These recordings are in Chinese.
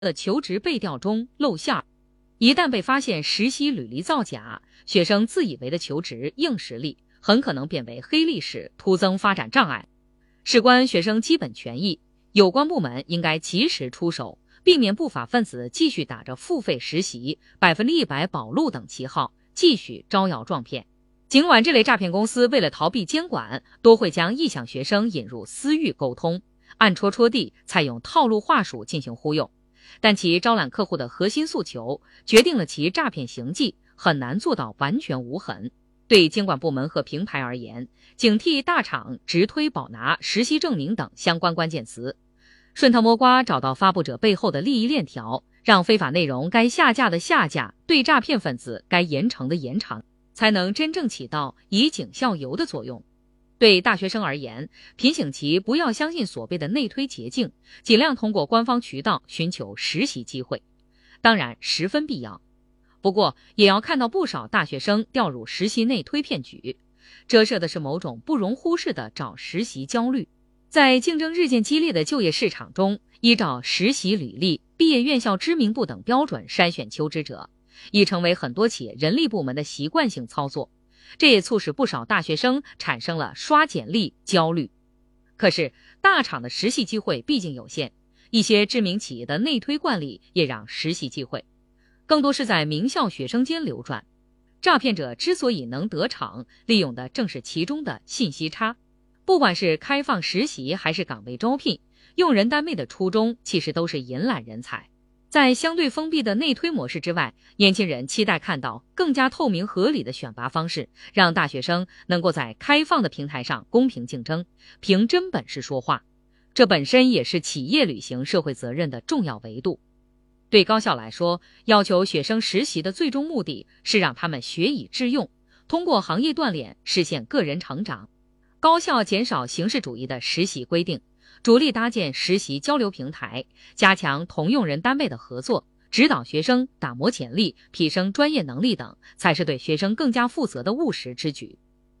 的求职背调中露馅儿。一旦被发现实习履历造假，学生自以为的求职硬实力很可能变为黑历史，徒增发展障碍。事关学生基本权益，有关部门应该及时出手，避免不法分子继续打着付费实习、100%保录等旗号，继续招摇撞骗。尽管这类诈骗公司为了逃避监管，多会将意向学生引入私域沟通，暗戳戳地采用套路话术进行忽悠，但其招揽客户的核心诉求决定了其诈骗行迹很难做到完全无痕。对监管部门和平台而言，警惕大厂直推保拿、实习证明等相关关键词，顺藤摸瓜找到发布者背后的利益链条，让非法内容该下架的下架，对诈骗分子该严惩的严惩，才能真正起到以儆效尤的作用。对大学生而言，提醒其不要相信所谓的内推捷径，尽量通过官方渠道寻求实习机会，当然十分必要。不过也要看到不少大学生掉入实习内推骗局，折射的是某种不容忽视的找实习焦虑。在竞争日渐激烈的就业市场中，依照实习履历、毕业院校知名度等标准筛选求职者，已成为很多企业人力部门的习惯性操作，这也促使不少大学生产生了刷简历焦虑。可是大厂的实习机会毕竟有限，一些知名企业的内推惯例也让实习机会更多是在名校学生间流转。诈骗者之所以能得逞，利用的正是其中的信息差。不管是开放实习还是岗位招聘，用人单位的初衷其实都是引揽人才。在相对封闭的内推模式之外，年轻人期待看到更加透明合理的选拔方式，让大学生能够在开放的平台上公平竞争，凭真本事说话。这本身也是企业履行社会责任的重要维度。对高校来说，要求学生实习的最终目的是让他们学以致用，通过行业锻炼实现个人成长。高校减少形式主义的实习规定，着力搭建实习交流平台，加强同用人单位的合作，指导学生打磨潜力，提升专业能力等，才是对学生更加负责的务实之举。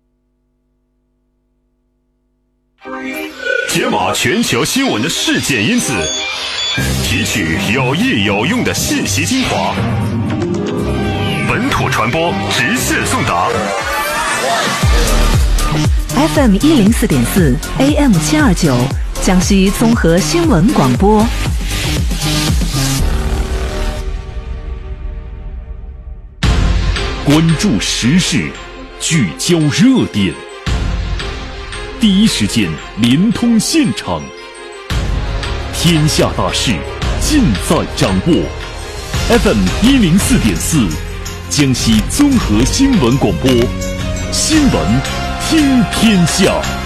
解码全球新闻的事件因子，提取有益有用的信息精华，本土传播直线送达。 FM 104.4 AM 729，江西综合新闻广播。 关注时事，聚焦热点，第一时间连通现场，天下大事尽在掌握。FM 104.4，江西综合新闻广播，新闻听天下。